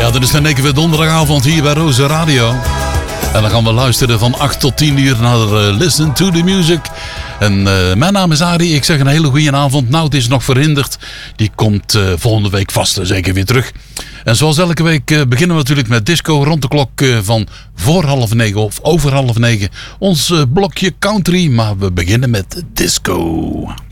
Ja, dan is het in één keer weer donderdagavond hier bij Roze Radio. En dan gaan we luisteren van 8 tot 10 uur naar Listen to the Music. En mijn naam is Arie. Ik zeg een hele goede avond. Nout is nog verhinderd. Die komt volgende week vast zeker weer terug. En zoals elke week beginnen we natuurlijk met disco rond de klok van voor 8:30 of over 8:30. Ons blokje country, maar we beginnen met disco.